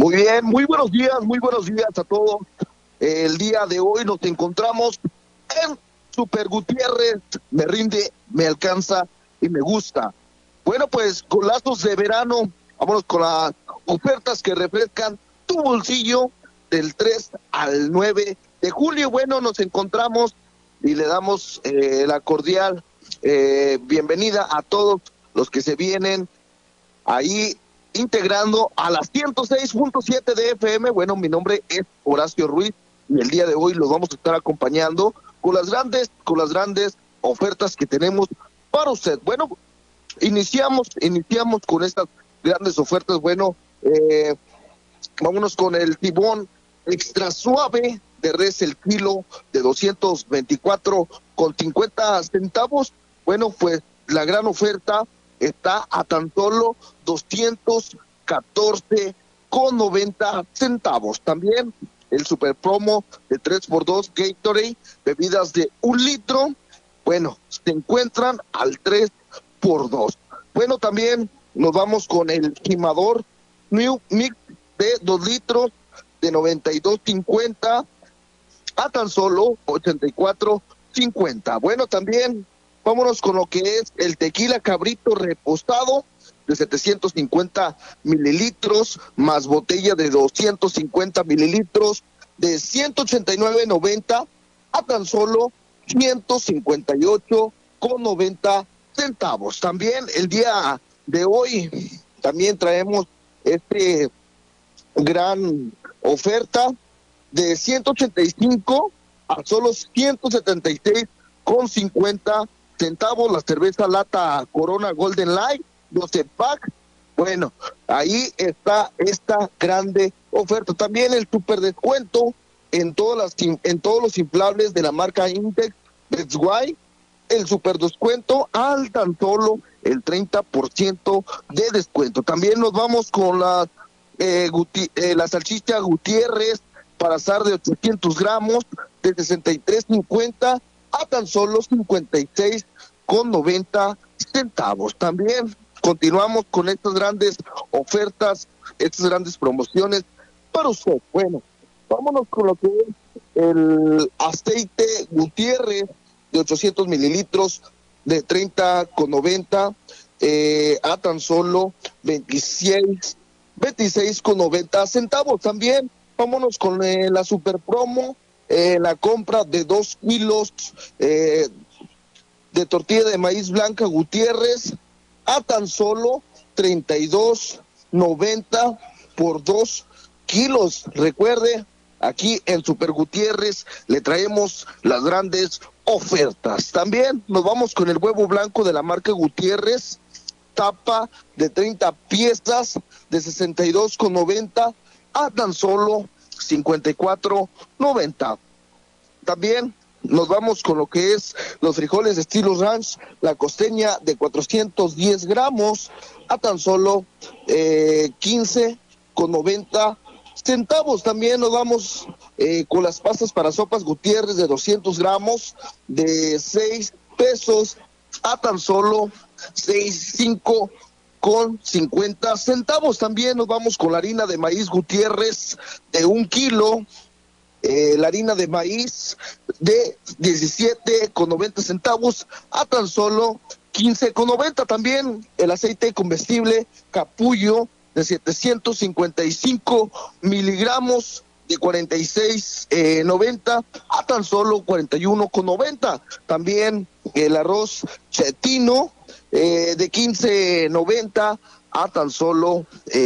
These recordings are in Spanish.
Muy bien, muy buenos días a todos. El día de hoy nos encontramos en Super Gutiérrez, me rinde, me alcanza y me gusta. Bueno, pues con lazos de verano, vámonos con las ofertas que refrescan tu bolsillo del 3 al 9 de julio. Bueno, nos encontramos y le damos la cordial bienvenida a todos los que se vienen ahí integrando a las 106.7 de FM. Bueno, mi nombre es Horacio Ruiz y el día de hoy los vamos a estar acompañando con las grandes ofertas que tenemos para usted. Bueno, iniciamos con estas grandes ofertas. Bueno, vámonos con el tibón extra suave de res, el kilo de 224.50 centavos. Bueno, pues la gran oferta está a tan solo 214.90 centavos. También el super promo de 3x2 Gatorade, bebidas de 1 litro, bueno, se encuentran al 3x2. Bueno, también nos vamos con el Jimador New Mix de 2 litros de 92.50 a tan solo 84.50. Bueno, también vámonos con lo que es el tequila Cabrito repostado de 750 mililitros, más botella de 250 mililitros de 189.90 a tan solo 158.90 centavos. También el día de hoy también traemos este gran oferta de 185 a solo 176.50 centavos, la cerveza lata Corona Golden Light 12 pack. Bueno, ahí está esta grande oferta. También el super descuento en todos los inflables de la marca Intex. That's why el super descuento al tan solo el 30% de descuento. También nos vamos con la salchicha Gutiérrez para asar de 800 gramos de 63.50 a tan solo 56.90 centavos. También continuamos con estas grandes ofertas, estas grandes promociones para usted. Bueno, vámonos con lo que es el aceite Gutiérrez de 800 mililitros de 30.90 a tan solo 26.90 centavos. También vámonos con la super promo, la compra de 2 kilos de tortilla de maíz blanca Gutiérrez a tan solo 32.90 por 2 kilos. Recuerde, aquí en Super Gutiérrez le traemos las grandes ofertas. También nos vamos con el huevo blanco de la marca Gutiérrez, tapa de 30 piezas de 62.90 a tan solo 54.90. También nos vamos con lo que es los frijoles de estilo ranch, la costeña de 410 gramos a tan solo 15.90 centavos. También nos vamos con las pastas para sopas Gutiérrez de 200 gramos de 6 pesos a tan solo 6.50 centavos. También nos vamos con la harina de maíz Gutiérrez de 1 kilo, la harina de maíz de 17.90 centavos a tan solo 15.90. También el aceite comestible Capullo de 755 miligramos de 46.90 a tan solo 41.90. También el arroz chetino de 15.90 a tan solo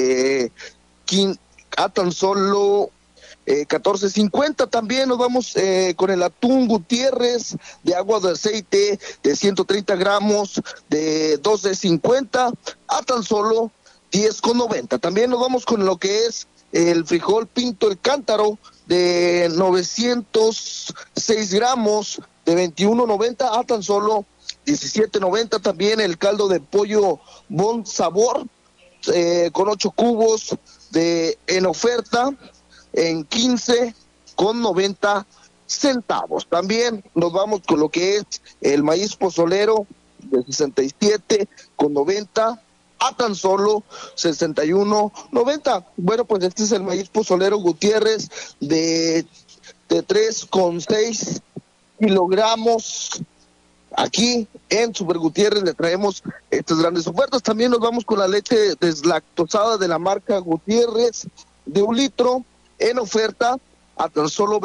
14.50. También nos vamos con el atún Gutiérrez de agua de aceite de 130 gramos de 12.50 a tan solo 10.90. También nos vamos con lo que es el frijol pinto el cántaro de 906 gramos de 21.90 a tan solo 17.90. También el caldo de pollo Bon Sabor con 8 cubos en oferta en 15.90 centavos. También nos vamos con lo que es el maíz pozolero de 67.90 a tan solo 61.90. Bueno, pues este es el maíz pozolero Gutiérrez de 3,6 kilogramos. Aquí en Super Gutiérrez le traemos estas grandes ofertas. También nos vamos con la leche deslactosada de la marca Gutiérrez de 1 litro en oferta a tan solo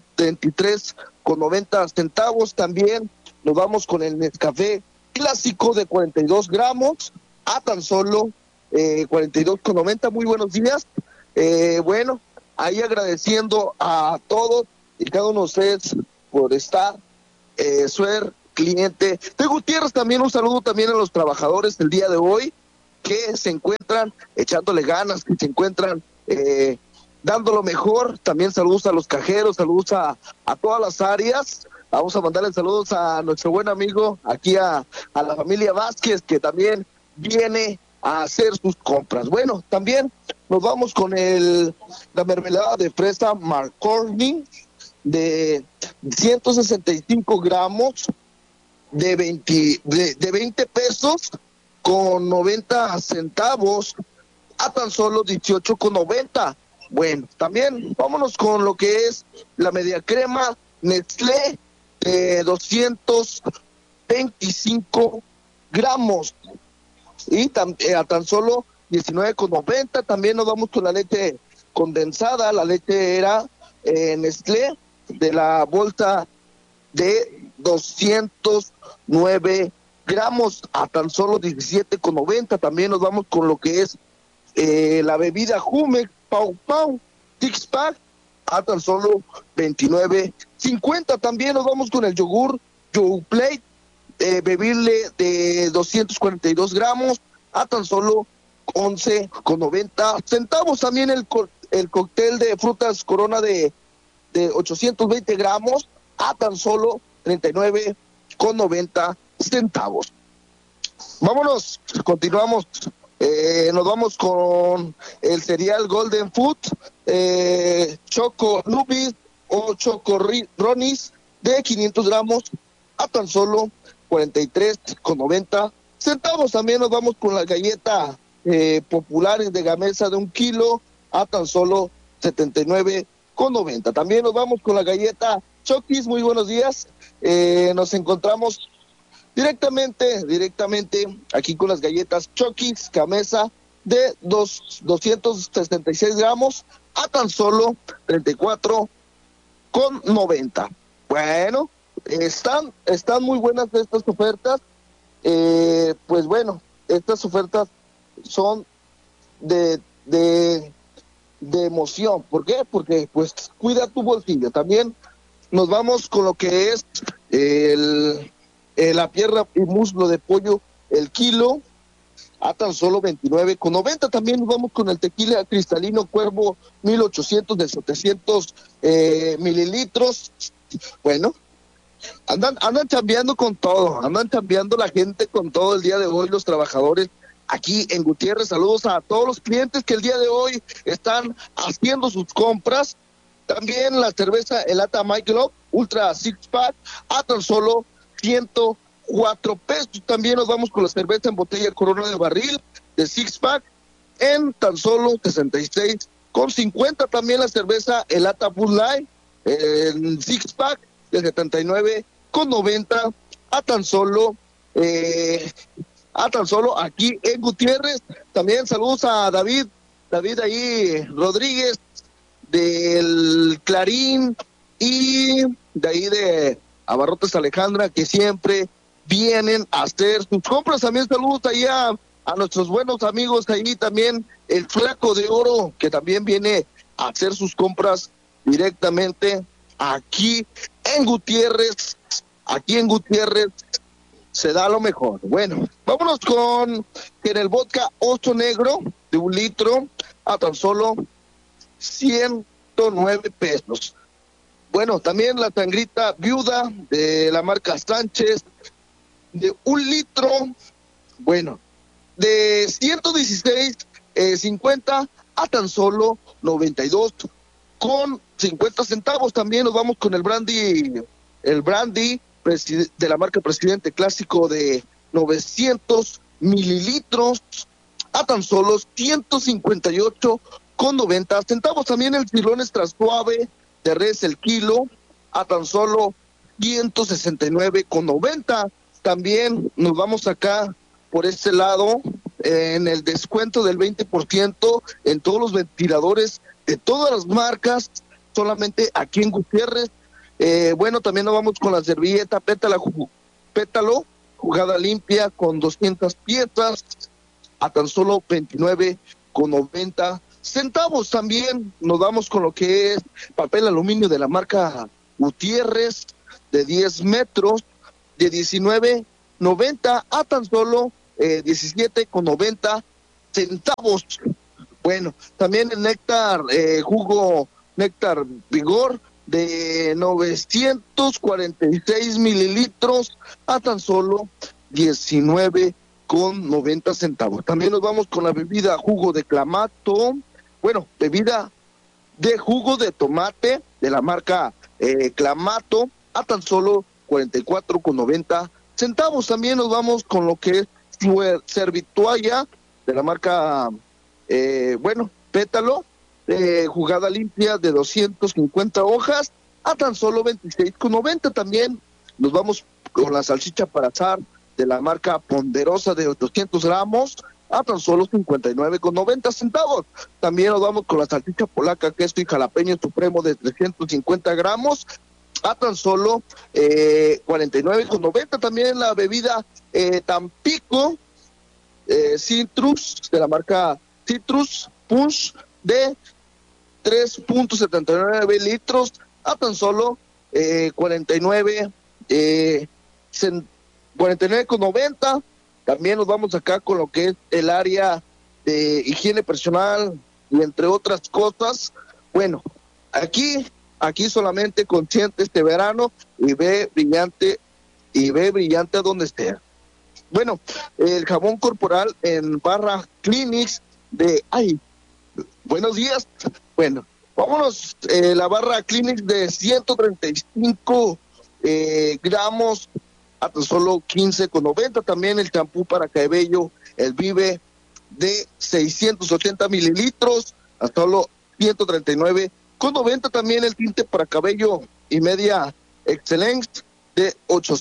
23,90 centavos. También nos vamos con el Nescafé clásico de 42 gramos a tan solo 42,90. Muy buenos días. Bueno, ahí agradeciendo a todos y cada uno de ustedes por estar, ser cliente de Gutiérrez. También un saludo también a los trabajadores del día de hoy que se encuentran echándole ganas, que se encuentran dando lo mejor. También saludos a los cajeros, saludos a todas las áreas. Vamos a mandarle saludos a nuestro buen amigo aquí a la familia Vázquez, que también viene a hacer sus compras. Bueno, también nos vamos con la mermelada de fresa McCormick de 165 gramos de 20 pesos con 90 centavos a tan solo 18,90. Bueno, también vámonos con lo que es la media crema Nestlé de 225 gramos y a tan solo 19,90. También nos vamos con la leche condensada. La leche era Nestlé de la bolsa de 209 gramos a tan solo 17,90. También nos vamos con lo que es la bebida Jumex Pau Pau Six Pack a tan solo 29.50. También nos vamos con el yogur Yoplait bebible de 242 gramos a tan solo 11,90 centavos. También el cóctel de frutas Corona de 820 gramos a tan solo 39,90 centavos. Vámonos, continuamos. Nos vamos con el cereal Golden Food, Choco Nubis o Choco Ronis de 500 gramos a tan solo 43,90 centavos. También nos vamos con la galleta populares de Gamesa de 1 kilo a tan solo 79,90. También nos vamos con la galleta Chokis. Muy buenos días. Nos encontramos directamente aquí con las galletas Chokis Gamesa de 266 gramos a tan solo 34,90. Bueno, están muy buenas estas ofertas. Pues bueno, estas ofertas son de emoción. ¿Por qué? Porque pues cuida tu bolsillo. También nos vamos con lo que es la pierna y muslo de pollo, el kilo a tan solo 29,90. También nos vamos con el tequila cristalino Cuervo 1800 de 700 mililitros. Bueno, andan chambeando con todo, andan chambeando la gente con todo el día de hoy, los trabajadores aquí en Gutiérrez. Saludos a todos los clientes que el día de hoy están haciendo sus compras. También la cerveza Elata Michelob Ultra Six Pack a tan solo 104 pesos. También nos vamos con la cerveza en botella Corona de barril de Six Pack en tan solo 66,50. También la cerveza Elata Bud Light en Six Pack de 79,90 a tan solo aquí en Gutiérrez. También saludos a David ahí Rodríguez del Clarín y de ahí de Abarrotes Alejandra, que siempre vienen a hacer sus compras. También saludos ahí a nuestros buenos amigos ahí, también el Flaco de Oro, que también viene a hacer sus compras directamente aquí en Gutiérrez. Aquí en Gutiérrez se da lo mejor. Bueno, vámonos con el vodka Oso Negro de 1 litro a tan solo 109 pesos. Bueno, también la sangrita viuda de la marca Sánchez de 1 litro, bueno, de 116.50 a tan solo 92,50 centavos. También nos vamos con el brandy de la marca Presidente Clásico de 900 mililitros a tan solo 158,90 centavos. También el filón extra suave de res el kilo a tan solo 169,90. También nos vamos acá por este lado en el descuento del 20% en todos los ventiladores de todas las marcas, solamente aquí en Gutiérrez. Bueno, también nos vamos con la servilleta pétalo, jugada limpia con 200 piezas a tan solo 29,90 centavos. También nos vamos con lo que es papel aluminio de la marca Gutiérrez de 10 metros de 19,90 a tan solo 17,90 centavos. Bueno, también el néctar, jugo néctar vigor de 946 mililitros a tan solo 19,90 centavos. También nos vamos con la bebida jugo de clamato, bueno, bebida de jugo de tomate de la marca Clamato a tan solo 44,90 centavos. También nos vamos con lo que es Servitualla de la marca, bueno, Pétalo, jugada limpia de 250 hojas a tan solo 26,90. También nos vamos con la salchicha para asar de la marca Ponderosa de 800 gramos a tan solo 59,90 centavos. También nos vamos con la salchicha polaca, queso y jalapeño supremo de 350 gramos a tan solo 49,90. También la bebida Tampico Citrus de la marca Citrus Punch de 3.79 litros a tan solo 49,90. También nos vamos acá con lo que es el área de higiene personal y entre otras cosas. Bueno, aquí solamente consciente este verano y ve brillante a donde esté. Bueno, el jabón corporal en barra Clinics de buenos días. Bueno, vámonos, la barra Clinics de 135 gramos a tan solo 15,90. También el champú para cabello, el Vive de 680 mililitros a solo 139,90. También el tinte para cabello y media Excellence de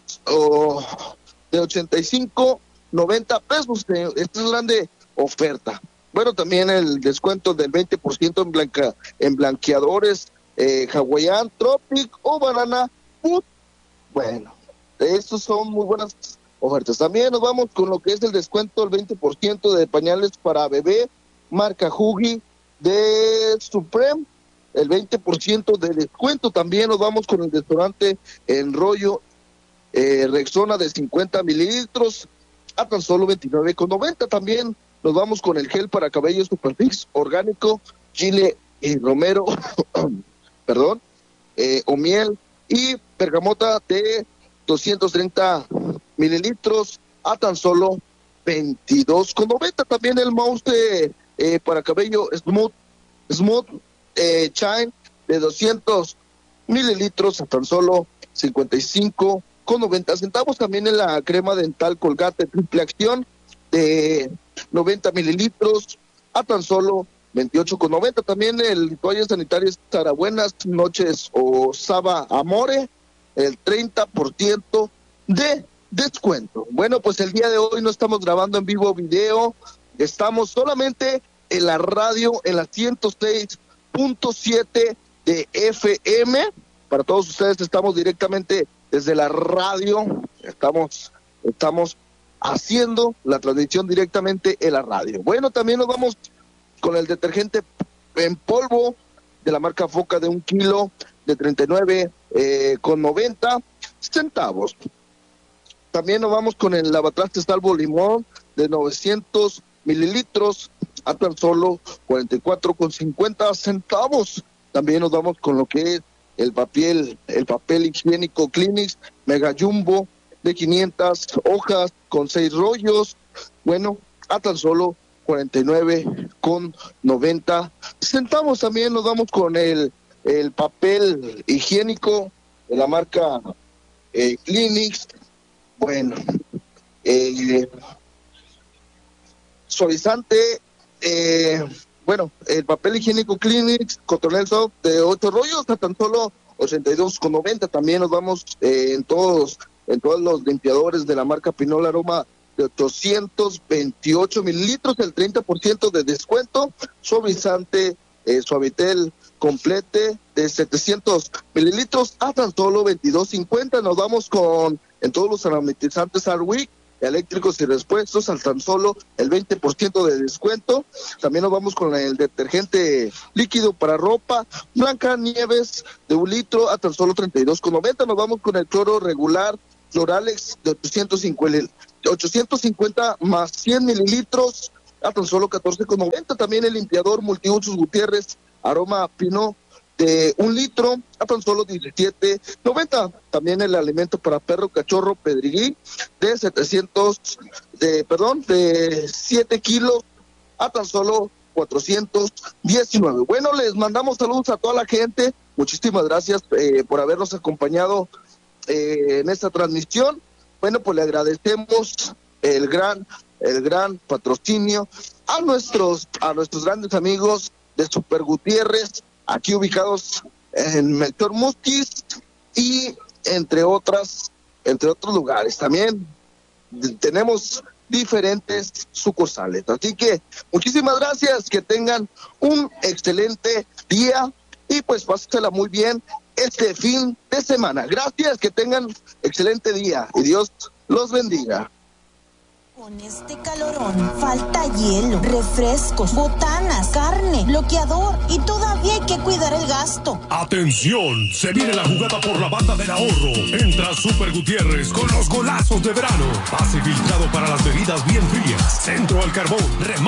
85,90 pesos. Esta es grande oferta. Bueno, también el descuento del 20% en blanqueadores Hawaiian, Tropic o Banana Food. Bueno, estos son muy buenas ofertas. También nos vamos con lo que es el descuento del 20% de pañales para bebé, marca Huggy de Supreme, el 20% de descuento. También nos vamos con el desodorante en rollo Rexona de 50 mililitros a tan solo 29,90. También nos vamos con el gel para cabello Superfix orgánico, chile y romero, perdón, o miel y bergamota de 230 mililitros a tan solo 22,90. También el mouse para cabello Smooth Shine de 200 mililitros a tan solo 55,90 centavos. También en la crema dental Colgate triple acción de 90 mililitros a tan solo 28,90. También el toallas sanitarias Sarabuenas Noches o Saba Amore, el 30% de descuento. Bueno, pues el día de hoy no estamos grabando en vivo video, estamos solamente en la radio, en la 106.7 de FM. Para todos ustedes estamos directamente desde la radio, estamos haciendo la transmisión directamente en la radio. Bueno, también nos vamos con el detergente en polvo de la marca Foca de 1 kilo de 39,90 centavos. También nos vamos con el lavatrastes Salvo Limón de 900 mililitros a tan solo 44,50 centavos. También nos vamos con lo que es el papel higiénico Kleenex Mega Jumbo de 500 hojas con 6 rollos, bueno, a tan solo 49,90 centavos. También nos vamos con el papel higiénico de la marca Kleenex, bueno, suavizante, el papel higiénico Kleenex, Cotonel Soft de 8 rollos a tan solo 82,90. También nos vamos en todos los limpiadores de la marca Pinol Aroma de 828 mililitros, el 30% de descuento. Suavizante Suavitel Complete de 700 mililitros a tan solo 22,50. Nos vamos en todos los aromatizantes Harwick, eléctricos y repuestos, al tan solo el 20% de descuento. También nos vamos con el detergente líquido para ropa Blanca Nieves de 1 litro a tan solo 32,90. Nos vamos con el cloro regular Cloralex de 850 más 100 mililitros a tan solo 14,90. También el limpiador multiusos Gutiérrez Aroma Pino de 1 litro a tan solo 17,90. También el alimento para perro cachorro Pedrigui de 7 kilos a tan solo 419. Bueno, les mandamos saludos a toda la gente. Muchísimas gracias por habernos acompañado en esta transmisión. Bueno, pues le agradecemos el gran patrocinio a nuestros grandes amigos de Super Gutiérrez, aquí ubicados en Melchor Musquiz y entre otros lugares. También tenemos diferentes sucursales. Así que muchísimas gracias, que tengan un excelente día y pues pásensela muy bien este fin de semana. Gracias, que tengan excelente día y Dios los bendiga. Con este calorón falta hielo, refrescos, botanas, carne, bloqueador y todavía hay que cuidar el gasto. ¡Atención! Se viene la jugada por la banda del ahorro. Entra Super Gutiérrez con los golazos de verano. Pase filtrado para las bebidas bien frías. Centro al carbón.